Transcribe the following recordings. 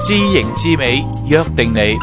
知型知美，約定你。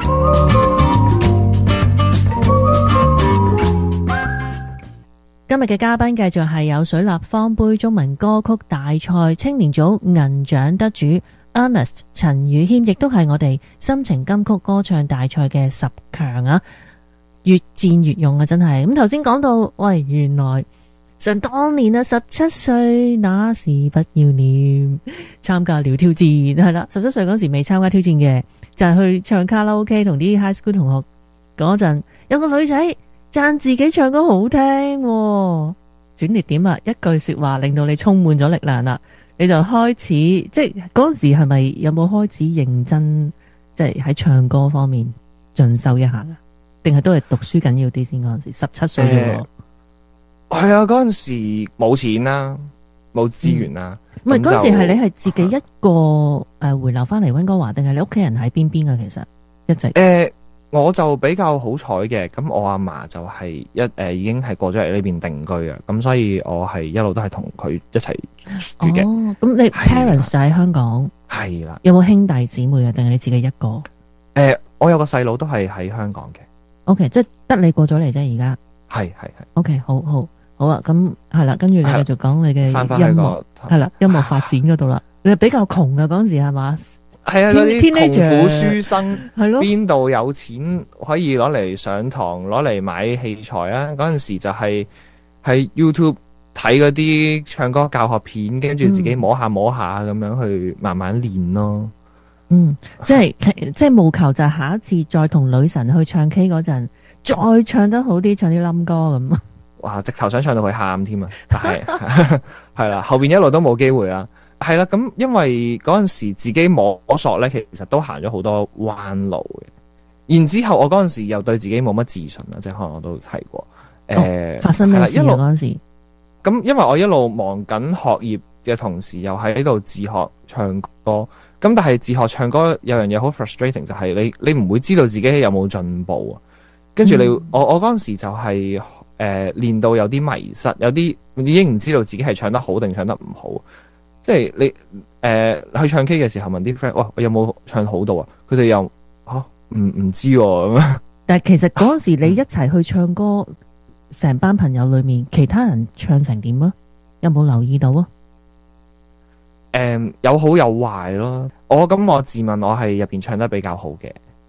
今日嘅嘉賓繼續係有水立方杯中文歌曲大賽青年組銀獎得主 Ernest 陳宇謙，亦都係我哋心情金曲歌唱大賽嘅10強啊！越戰越勇啊，真係。咁頭先講到，喂，原來想當年啊，17歲那時不要臉參加了挑戰，係啦，17歲嗰時未參加挑戰嘅，就係去唱卡拉 OK 同啲 high school 同學嗰陣，有個女仔讚自己唱歌好聽，轉捩點啊！一句說話令到你充滿咗力量啦，你就開始，即係嗰陣時係咪有冇開始認真，即係喺唱歌方面進修一下？定係都係讀書緊要啲先？嗰陣時17歲啫喎。 係啊，嗰陣時冇錢啦，冇資源啦。 唔係嗰陣時係你係自己一個回流翻嚟溫哥華，定係你屋企人喺邊邊啊？其實一直我就比較好彩嘅，咁我阿嫲就係已經係過咗嚟呢邊定居啊，咁所以我係一路都係同佢一齊住嘅。 哦，咁你 parents 就喺香港？ 係啦。 有冇兄弟姊妹啊？定係你自己一個？ 我有個細佬都係喺香港嘅。 OK， 即係得你過咗嚟啫，而家。係。OK， 好啦，咁係啦，跟住你繼續講你嘅音樂，係啦，音樂發展嗰度啦。你係比較窮啊嗰陣時係嘛？ 係啊，嗰啲窮苦書生係咯， 邊度有錢可以攞嚟上堂，攞嚟買器材啊？嗰陣時就係喺 YouTube 睇嗰啲唱歌教學片，跟住自己摸下咁樣去慢慢練咯。 即係務求就係下一次再同女神去唱 K 嗰陣，再唱得好啲，唱啲冧歌咁。 哇！直頭想唱到佢喊添啊！但係係啦，後邊一路都冇機會啦。係啦，咁因為嗰陣時自己摸索咧，其實都行咗好多彎路嘅。然之後我嗰陣時又對自己冇乜自信啦，即係可能我都提過。 發生咩事啊？嗰陣時咁，因為我一路忙緊學業嘅同時，又喺度自學唱歌。咁但係自學唱歌有樣嘢好 frustrating， 就係你唔會知道自己有冇進步啊。跟住我嗰陣時就係練到有啲迷失，有啲已經唔知道自己係唱得好定唱得唔好。即係你去唱 K 嘅時候問啲 friend， 哇，我有冇唱好到啊？佢哋又唔知咁樣。 但係其實嗰陣時你一齊去唱歌，成班朋友裏面，其他人唱成點啊？有冇留意到啊？ 有好有壞咯。我自問我係入邊唱得比較好嘅。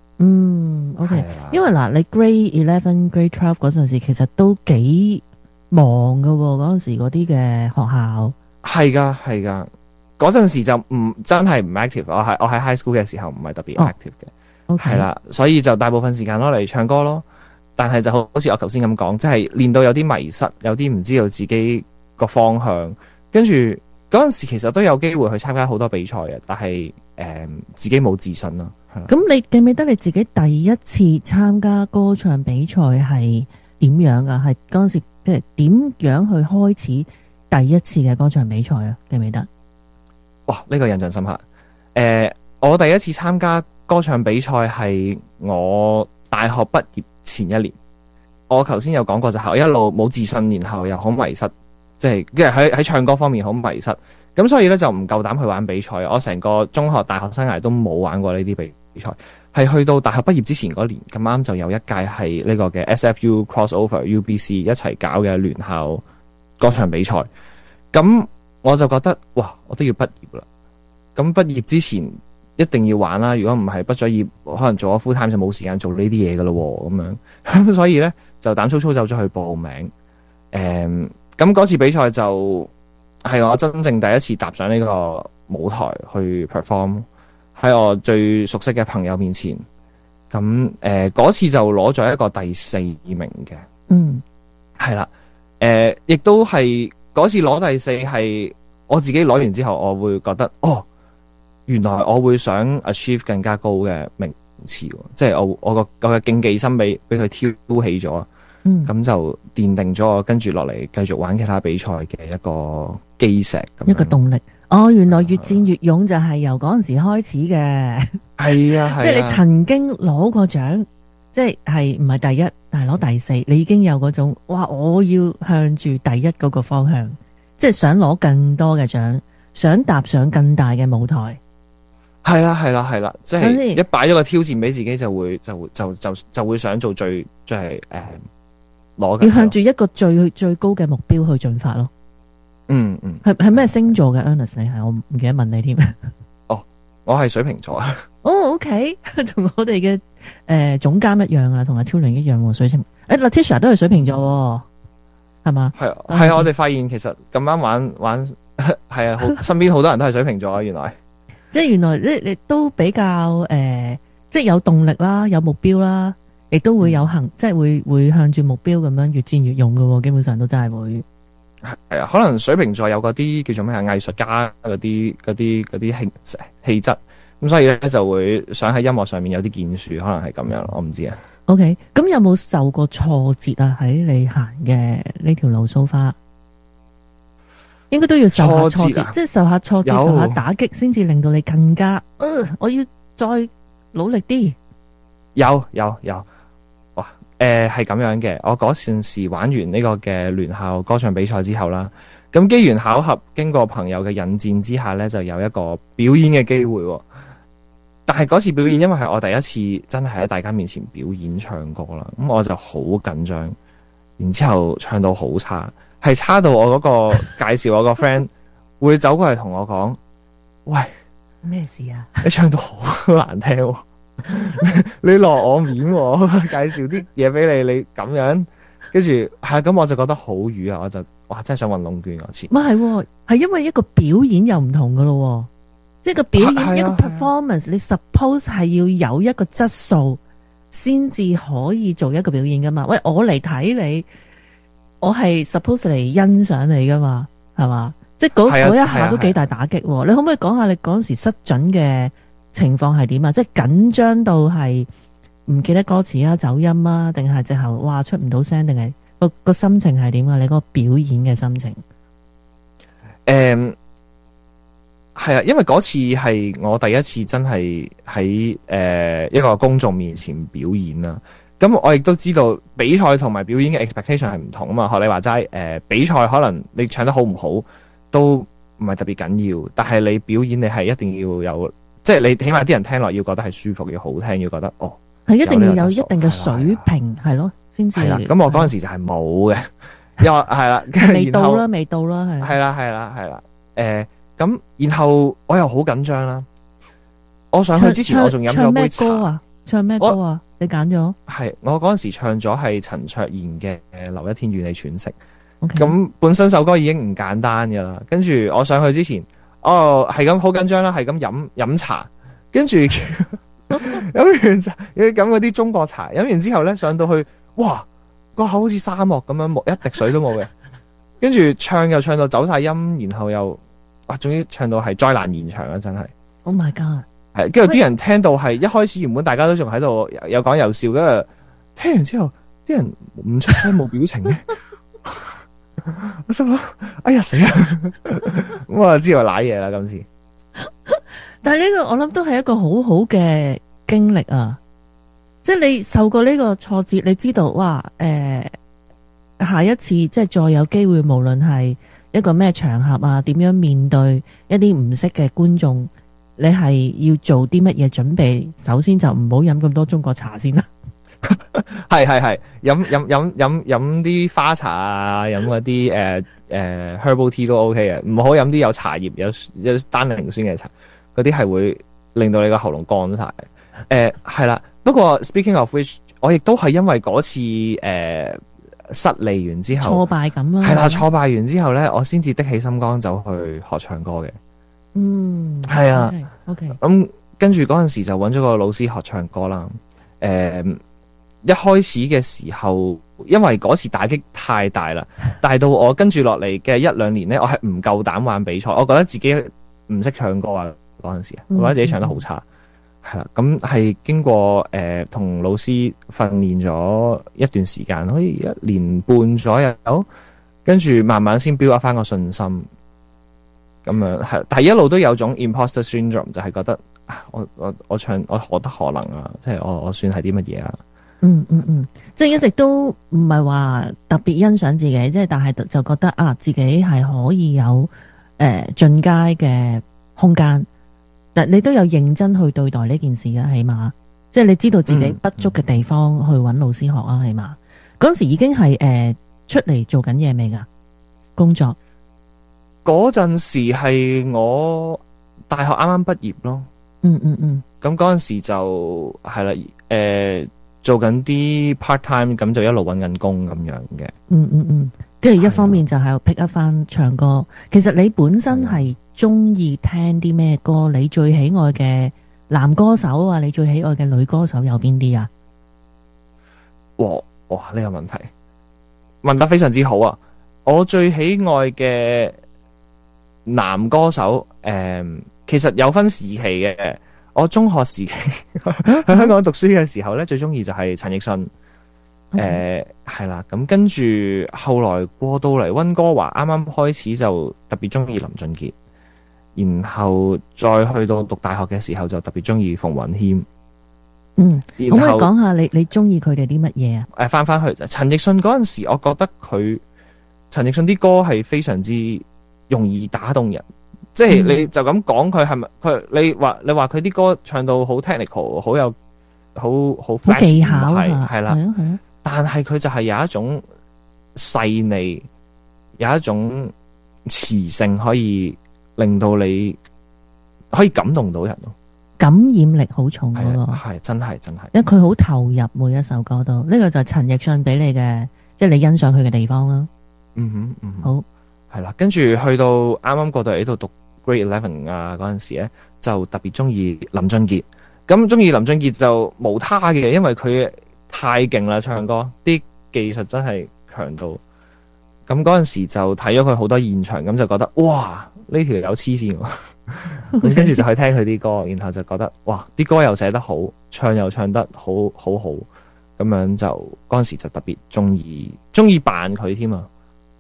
OK， 因為嗱，你 Grade 11、Grade 12嗰陣時，其實都幾忙噶喎。嗰陣時嗰啲嘅學校。係噶， 嗰陣時就真係唔 active， 我喺 high school 嘅時候唔係特別 active 嘅，係啦，所以就大部分時間攞嚟唱歌咯。但係就好似我頭先咁講，即係練到有啲迷失，有啲唔知道自己個方向，跟住嗰陣時其實都有機會去參加好多比賽嘅，但係自己冇自信咯。 咁你記唔記得你自己第一次參加歌唱比賽係點樣噶？係嗰陣時即係點樣去開始第一次嘅歌唱比賽啊？記唔記得？ 哇！呢個印象深刻。我第一次參加歌唱比賽係我大學畢業前一年。我頭先有講過就係我一路冇自信，然後又好迷失，即係喺唱歌方面好迷失。咁所以咧就唔夠膽去玩比賽。我成個中學、大學生涯都冇玩過呢啲比賽。係去到大學畢業之前嗰年，咁啱就有一屆係呢個嘅 SFU Crossover UBC 一齊搞嘅聯校歌唱比賽。咁我就覺得哇，我都要畢業啦。咁畢業之前一定要玩啦。如果唔係畢咗業，可能做咗 full time 就冇時間做呢啲嘢噶咯。咁樣所以咧就膽粗粗走咗去報名。咁嗰次比賽就係我真正第一次踏上呢個舞台去 perform， 喺我最熟悉嘅朋友面前。咁嗰次就攞咗一個第4名嘅。係啦。亦都係嗰次攞第4係我自己攞完之後，我會覺得原來我會想 achieve 更加高嘅名次，即係我嘅競技心俾佢挑起咗。咁就奠定咗我跟住落嚟繼續玩其他比賽嘅一個基石， 一個動力。原來越戰越勇就係由嗰陣時開始嘅。係啊，即係你曾經攞過獎，即係唔係第一，但係攞第4，你已經有嗰種哇，我要向住第一嗰個方向，即係想攞更多嘅獎，想踏上更大嘅舞台。 係啦係啦係啦，即等先係一擺咗個挑戰俾自己，就會想做最係攞嘅。 要向住一個最高嘅目標去進發咯。 嗯嗯， 係咩星座嘅 Ernest？你係我唔記得問你添。 我係水瓶座啊。 哦，OK，同我哋嘅總監一樣啊，同阿超玲一樣喎。水瓶Latisha 都係水瓶座喎，係嘛？ 係啊，我哋發現其實咁啱玩係啊，身邊好多人都係水瓶座啊，原來。 即係原來你都比較即係有動力啦，有目標啦，亦都會有即係會向住目標咁樣越戰越勇㗎喎。基本上都真係會。 係啊，可能水瓶座有嗰啲叫做咩啊，藝術家嗰啲氣質，咁所以咧就會想喺音樂上面有啲建樹，可能係咁樣咯，我唔知啊。 OK，咁有冇受過挫折啊？喺你行嘅呢條路蘇花，應該都要受下挫折，即係受下挫折、受下打擊，先至令到你更加，我要再努力啲。有。哇，係咁樣嘅。我嗰陣時玩完呢個嘅聯校歌唱比賽之後啦，咁機緣巧合，經過朋友嘅引薦之下呢，就有一個表演嘅機會。但係嗰次表演，因為係我第一次真係喺大家面前表演唱歌啦，咁我就好緊張，然之後唱到好差，係差到我嗰個介紹我個 friend 會走過嚟同我講：喂， 咩事啊？ 你唱到好難聽喎。你落我面喎，介紹啲嘢俾你，你咁樣，跟住係咁，我就覺得好瘀啊！我就哇，真係想搵窿捐我錢。 唔係，係因為一個表演又唔同噶咯，即係個表演一個 performance，你 suppose 係要有一個質素，先至可以做一個表演噶嘛。喂，我嚟睇你，我係 suppose 嚟欣賞你噶嘛，係嘛？即係嗰一下都幾大打擊。你可唔可以講下你嗰陣時失準嘅情況係點啊？即係緊張到係唔記得歌詞啊、走音啊，定係最後哇出唔到聲，定係個心情係點啊？你嗰個表演嘅心情？ 係啊，因為嗰次係我第一次真係喺一個公眾面前表演啦。咁我亦都知道比賽同埋表演嘅 expectation 係唔同啊嘛。學你話齋，比賽可能你唱得好唔好都唔係特別緊要，但係你表演你係一定要有。即係你起碼啲人聽落要覺得係舒服，要好聽，要覺得係一定要有一定嘅水平，係咯，先至。係啦， 咁我嗰陣時就係冇嘅，因為係啦， 未到啦，未到啦， 係啦，咁然後我又好緊張啦。我上去之前我仲飲咗杯茶。唱咩歌啊？ 唱咩歌啊？你揀咗？ 係我嗰陣時唱咗係陳卓賢嘅《留一天與你喘息》。 咁、 okay. 本身首歌已經唔簡單噶啦，跟住我上去之前。係咁好緊張啦，係咁飲茶，跟住飲完茶，要飲嗰啲中國茶，飲完之後咧上到去，哇個口好似沙漠咁樣，冇一滴水都冇嘅，跟住唱又唱到走晒音，然後又哇，總之唱到係災難現場啦，真係。 Oh my god！ 係，跟住啲人聽到係一開始原本大家都仲喺度有講有笑，跟住聽完之後，啲人唔出聲冇表情嘅。我心諗，哎呀死啦！咁我就知道瀨嘢啦今次。 但係呢個我諗都係一個好好嘅經歷啊！即係你受過呢個挫折，你知道哇，下一次即係再有機會，無論係一個咩場合啊，點樣面對一啲唔識嘅觀眾，你係要做啲乜嘢準備？首先就唔好飲咁多中國茶先啦。 係飲啲花茶啊，飲嗰啲herbal tea 都 OK 嘅，唔好飲啲有茶葉有單寧酸嘅茶，嗰啲係會令到你個喉嚨乾晒。係啦，不過 speaking of which， 我亦都係因為嗰次失利完之後挫敗感啦， 係啦，挫敗完之後咧，我先至的起心肝走去學唱歌嘅。係啊 ，OK， 咁跟住嗰陣時就揾咗個老師學唱歌啦。一開始嘅時候，因為嗰次打擊太大啦，大到我跟住落嚟嘅一兩年呢，我係唔夠膽玩比賽，我覺得自己唔識唱歌啊。嗰陣時，我覺得自己唱得好差，係啦。咁係經過同老師訓練咗一段時間，好似1年半左右，跟住慢慢先 build up 翻個信心。咁樣係，但係一路都有種 imposter syndrome， 就係覺得我唱我何德何能啊，即係我算係啲乜嘢啊？ 即係一直都唔係話特別欣賞自己，即係但係就覺得自己係可以有進階嘅空間， 但你都有認真去對待呢件事嘅，起碼即係你知道自己不足嘅地方去揾老師學啊，起碼嗰陣時已經係出嚟做緊嘢未㗎？工作嗰陣時係我大學啱啱畢業咯。咁嗰陣時就係啦，做緊啲 part time，咁就一路揾緊工咁樣嘅。 跟住一方面就係 pick up 翻唱歌。其實你本身係中意聽啲咩歌？你最喜愛嘅男歌手啊，你最喜愛嘅女歌手有邊啲啊？ 哇！呢個問題問得非常之好啊！我最喜愛嘅男歌手，其實有分時期嘅。我中學時期喺香港讀書嘅時候咧，最中意就係陳奕迅。係啦，咁跟住後來過到嚟溫哥華，啱啱開始就特別中意林俊傑，然後再去到讀大學嘅時候就特別中意馮允謙。 可唔可以講下你中意佢哋啲乜嘢啊？ 翻去陳奕迅嗰陣時，我覺得陳奕迅啲歌係非常之容易打動人，即係你就咁講佢係咪你話佢啲歌唱到好 technical， 好有好技巧係啦，但係佢就係有一種細膩，有一種磁性，可以令到你可以感動到人咯， 感染力好重嗰個係真係， 因為佢好投入每一首歌都，呢個就係陳奕迅俾你嘅，即係你欣賞佢嘅地方啦。好係啦，跟住去到啱啱過到嚟呢度讀 Grade 11啊嗰陣時咧，就特別中意林俊傑。咁中意林俊傑就無他嘅，因為佢太勁啦，唱歌啲技術真係強到。咁嗰陣時就睇咗佢好多現場，咁就覺得哇，呢條友黐線喎。咁跟住就去聽佢啲歌，然後就覺得哇，啲歌又寫得好，唱又唱得好，咁樣就嗰陣時就特別中意扮佢添啊。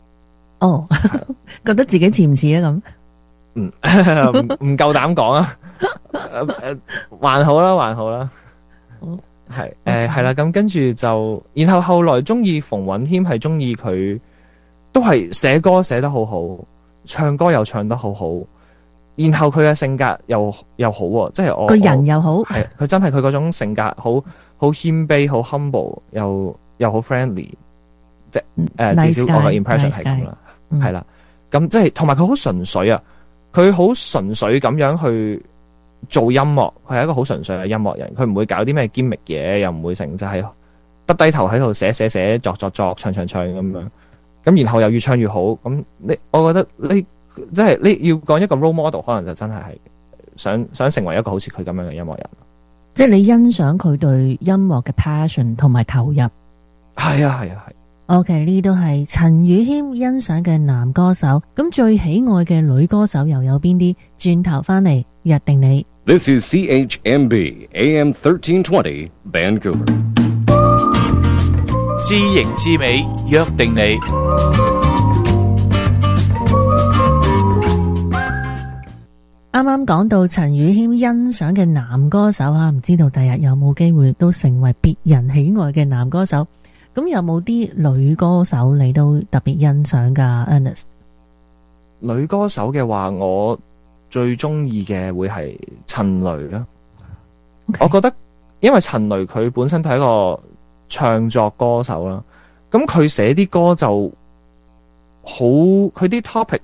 覺得自己似唔似啊？咁唔夠膽講啊。還好啦。係啦，咁跟住就，然後後來中意馮允謙係中意佢，都係寫歌寫得好好，唱歌又唱得好好，然後佢嘅性格又好喎，即係我個人又好， 係佢真係佢嗰種性格好謙卑，好 humble，又好 friendly，即係至少我嘅 impression 係咁啦，係啦，咁即係同埋佢好純粹啊，佢好純粹咁樣去做音樂，佢係一個好純粹嘅音樂人，佢唔會搞啲咩 gimmick 嘢，又唔會成就係耷低頭喺度寫作唱咁樣，咁然後又越唱越好，咁我覺得即係你要講一個 role model， 可能就真係想成為一個好似佢咁樣嘅音樂人， 即係你欣賞佢對音樂嘅 passion 同埋投入。 係啊。 OK， 呢都係陳宇謙欣賞嘅男歌手，咁最喜愛嘅女歌手又有邊啲？轉頭翻嚟約定你。 This is CHMB AM 1320 Vancouver。 知型知美，約定你。 啱啱講到陳宇謙欣賞嘅男歌手啊，唔知道第日有冇機會都成為別人喜愛嘅男歌手？咁有冇啲女歌手你都特別欣賞噶 Ernest？ 女歌手嘅話，我最中意嘅會係陳蕾啦。Okay. 我覺得因為陳蕾佢本身都係一個唱作歌手啦，咁佢寫啲歌就好，佢啲 topic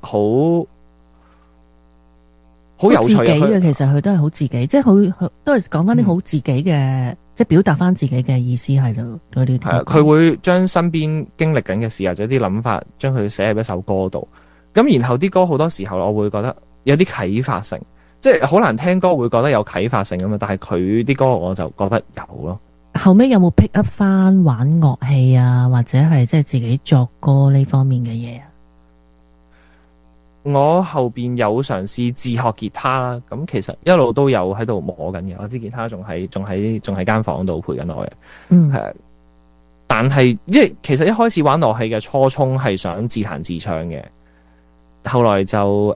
好有趣嘅。 其實佢都係好自己，即係好都係講翻啲好自己嘅。即係表達翻自己嘅意思係咯，嗰啲係佢會將身邊經歷緊嘅事或者啲諗法，將佢寫入一首歌度。咁然後啲歌好多時候，我會覺得有啲啟發性，即係好難聽歌會覺得有啟發性咁嘛。但係佢啲歌我就覺得有咯。 後尾有冇 pick up 翻玩樂器啊，或者係即係自己作歌呢方面嘅嘢啊？ 我後邊有嘗試自學吉他啦，咁其實一路都有喺度摸緊嘅。我支吉他仲喺間房度陪緊我嘅，係。但係其實一開始玩樂器嘅初衷係想自彈自唱嘅，後來就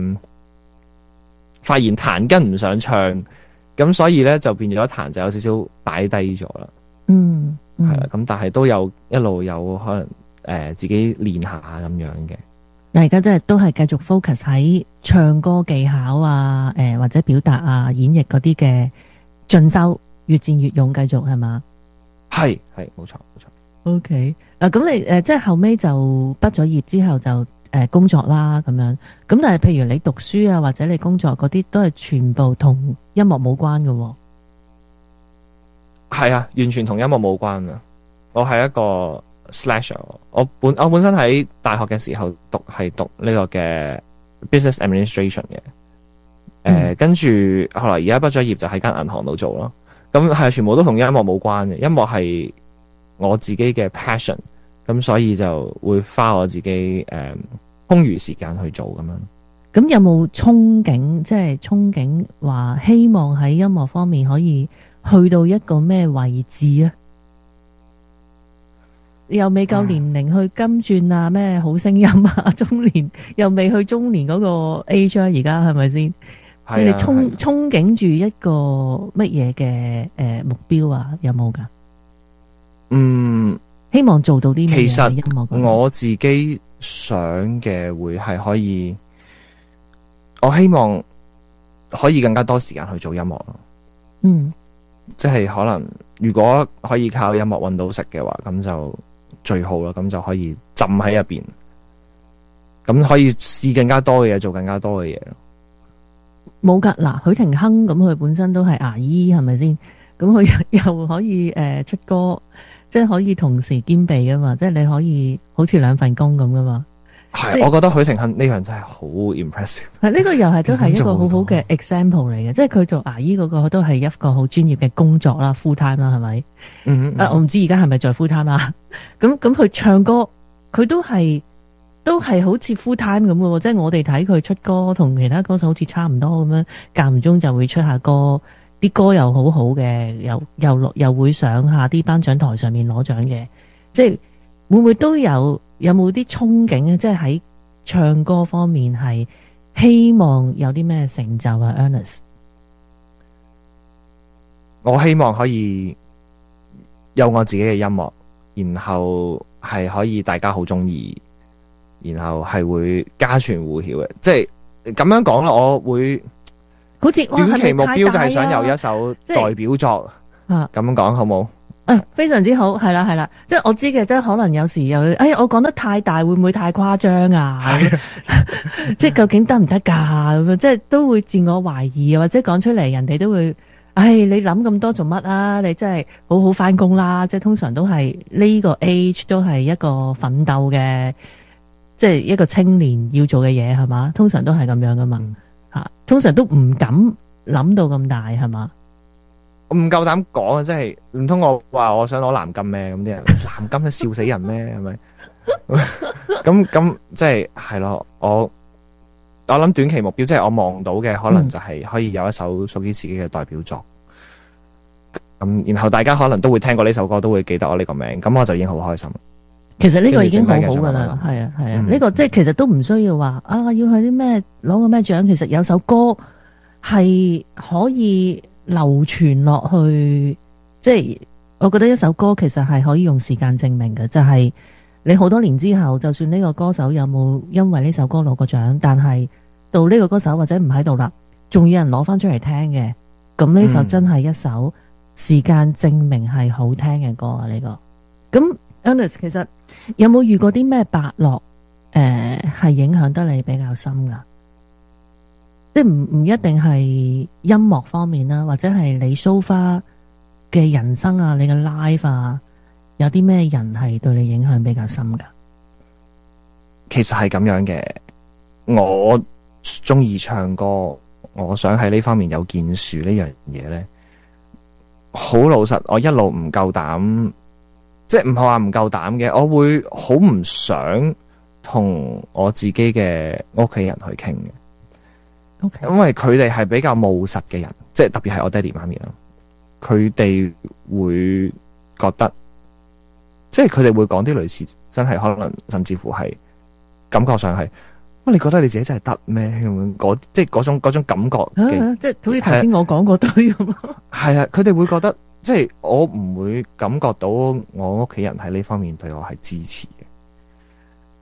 發現彈跟唔上唱，咁所以咧就變咗彈就有少少擺低咗啦。係啦，咁但係都有一路有可能自己練下咁樣嘅。 但而家真係都係繼續 focus 喺唱歌技巧啊，或者表達啊、演繹嗰啲嘅進修，越戰越勇，繼續係嘛？ 係冇錯。 OK， 咁你即係後尾就畢咗業之後就工作啦咁樣。咁但係譬如你讀書啊，或者你工作嗰啲，都係全部同音樂冇關嘅喎。 係啊，完全同音樂冇關啊！我係一個 slasher，我本身喺大學嘅時候係讀呢個嘅 business administration 嘅，跟住後來而家畢咗業就喺間銀行度做咯。咁係全部都同音樂冇關嘅，音樂係我自己嘅 passion， 咁所以就會花我自己空餘時間去做咁樣。 咁有冇憧憬，即係憧憬話希望喺音樂方面可以去到一個咩位置啊？又未夠年齡去金鑽啊，咩好聲音啊，中年又未去中年嗰個 age 啊，而家係咪先？你哋憧憬住一個乜嘢嘅目標啊？有冇噶？希望做到啲咩嘢音樂？ 其實我自己想嘅會係可以，我希望可以更加多時間去做音樂咯。即係可能如果可以靠音樂搵到食嘅話，咁就最好啦。咁就可以浸喺入邊，咁可以試更加多嘅嘢，做更加多嘅嘢。 冇噶，嗱，許廷鏗咁佢本身都係牙醫，係咪先？咁佢又可以出歌，即係可以同時兼備噶嘛？即係你可以好似兩份工咁噶嘛？ 係，我覺得許廷鏗呢樣真係好 impressive。 係呢個又係都係一個好好嘅 example 嚟嘅，即係佢做牙醫嗰個都係一個好專業嘅工作啦 ，full time 啦，係咪？我唔知而家係咪在 full time 啦。咁佢唱歌，佢都係好似 full time 咁嘅，即係我哋睇佢出歌同其他歌手好似差唔多咁樣，間唔中就會出下歌，啲歌又好好嘅，又會上下啲頒獎台上面攞獎嘅，即係會唔會都有冇啲憧憬咧？即係喺唱歌方面係希望有啲咩成就啊 Ernest？ 我希望可以有我自己嘅音樂，然後係可以大家好中意，然後係會家傳戶曉嘅。即係咁樣講啦，我會好似短期目標就係想有一首代表作。咁樣講好冇？ 非常之好，係啦，即係我知嘅，即係可能有時又，我講得太大，會唔會太誇張啊？即係究竟得唔得噶？咁樣即係都會自我懷疑，或者講出嚟，人哋都會，你諗咁多做乜啊？你真係好好翻工啦！即係通常都係呢個 age 都係一個奮鬥嘅，即係一個青年要做嘅嘢，係嘛？通常都係咁樣噶嘛，通常都唔敢諗到咁大，係嘛？ 我唔夠膽講啊！即係唔通我話我想攞藍金咩？咁啲人藍金都笑死人咩？係咪？咁即係咯。我諗短期目標即係我望到嘅，可能就係可以有一首屬於自己嘅代表作。然後大家可能都會聽過呢首歌，都會記得我呢個名，咁我就已經好開心。 其實呢個已經好好噶啦，係啊，呢個即係其實都唔需要話要去啲咩攞個咩獎。其實有首歌係可以流傳落去，即係我覺得一首歌其實係可以用時間證明嘅，就係你好多年之後，就算呢個歌手有冇因為呢首歌攞過獎，但係到呢個歌手或者唔喺度啦，仲有人攞翻出嚟聽嘅，咁呢首真係一首時間證明係好聽嘅歌啊！呢個咁 Ernest 其實有冇遇過啲咩伯樂係影響得你比較深噶？即係唔一定係音樂方面啦，或者係你 so far 嘅人生啊，你嘅 life 啊，有啲咩人係對你影響比較深噶？ 其實係咁樣嘅，我中意唱歌，我想喺呢方面有建樹呢樣嘢呢。好老實，我一路唔夠膽，即係唔係話唔夠膽嘅，我會好唔想同我自己嘅屋企人去傾嘅。Okay. 因為佢哋係比較務實嘅人，即係特別係我爹哋媽咪啦，佢哋會覺得，即係佢哋會講啲類似，真係可能甚至乎係感覺上係，你覺得你自己真係得咩咁樣？即係嗰種感覺嘅， 即係好似頭先我講嗰堆咁咯。 係啊，佢哋會覺得，即係我唔會感覺到我屋企人喺呢方面對我係支持嘅。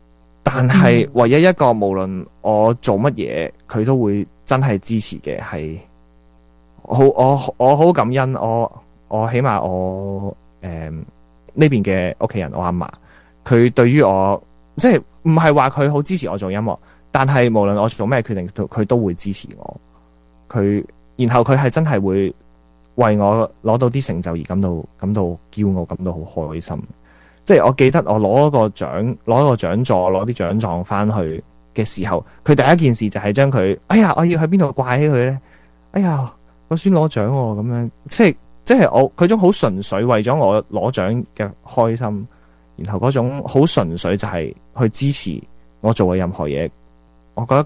但係唯一一個無論我做乜嘢，佢都會真係支持嘅係，我好感恩，我起碼我呢邊嘅屋企人，我阿嫲，佢對於我即係唔係話佢好支持我做音樂，但係無論我做咩決定，佢都會支持我。然後佢係真係會為我攞到啲成就而感到驕傲，感到好開心。即係我記得我攞個獎座，攞啲獎狀翻去嘅時候，佢第一件事就係將佢，哎呀，我要去邊度掛起佢咧？哎呀，我孫攞獎喎，咁樣，即係我佢種好純粹為咗我攞獎嘅開心，然後嗰種好純粹就係去支持我做嘅任何嘢，我覺得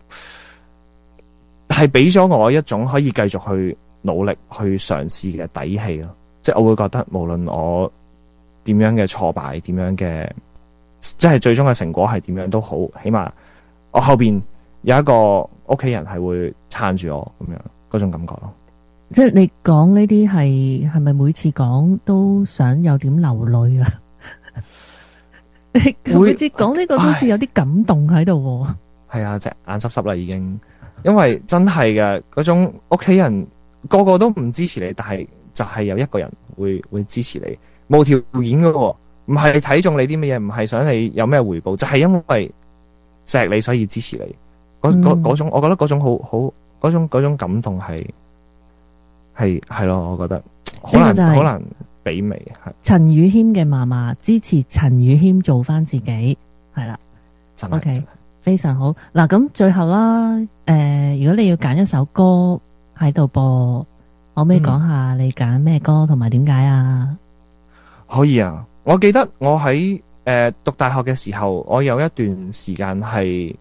係俾咗我一種可以繼續去努力去嘗試嘅底氣咯。即係我會覺得無論我點樣嘅挫敗，點樣嘅即係最終嘅成果係點樣都好，起碼我後邊有一個屋企人係會撐住我咁樣嗰種感覺咯。 即係你講呢啲係咪每次講都想有點流淚啊？每次講呢個都好似有啲感動喺度。 係啊，隻眼濕濕啦已經，因為真係嘅嗰種屋企人個個都唔支持你，但係就係有一個人會支持你。無條件嘅，唔係睇中你啲乜嘢，唔係想你有咩回報，就係因為錫你所以支持你。嗰種，我覺得嗰種好嗰種感動係咯，我覺得好難媲美。係陳宇謙嘅嫲嫲支持陳宇謙做翻自己，係啦。OK， 非常好。嗱，咁最後啦，如果你要揀一首歌喺度播，可唔可以講下你揀咩歌同埋點解啊？ 可以啊，我記得我喺讀大學嘅時候，我有一段時間係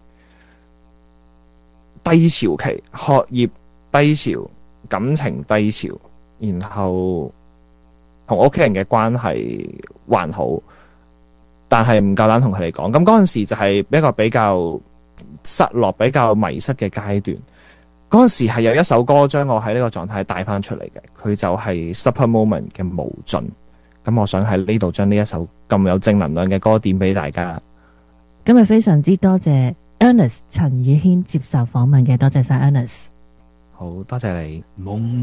低潮期，學業低潮，感情低潮，然後同屋企人嘅關係還好，但係唔夠膽同佢哋講。咁嗰陣時就係一個比較失落、比較迷失嘅階段。嗰陣時係有一首歌將我喺呢個狀態帶翻出嚟嘅，佢就係 Super Moment 嘅無盡。咁我想喺呢度將呢一首咁有正能量嘅歌點俾大家。 今日非常之多謝 Ernest 陳宇謙接受訪問嘅，多謝晒 Ernest。 好多謝你。